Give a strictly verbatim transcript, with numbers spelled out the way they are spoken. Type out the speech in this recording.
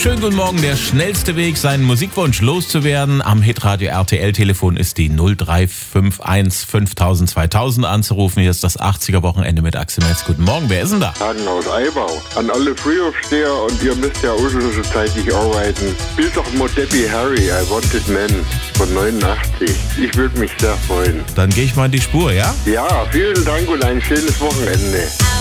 Schönen guten Morgen. Der schnellste Weg, seinen Musikwunsch loszuwerden, am Hitradio R T L-Telefon ist die null drei fünf eins fünftausend zweitausend anzurufen. Hier ist das achtziger-Wochenende mit Axel Metz. Guten Morgen, wer ist denn da? Hagen aus Eibau. An alle Frühaufsteher, und ihr müsst ja auch schon so zeitig arbeiten. Spielt doch mal Debbie Harry, I Wanted Man von neunundachtzig. Ich würde mich sehr freuen. Dann gehe ich mal in die Spur, ja? Ja, vielen Dank und ein schönes Wochenende.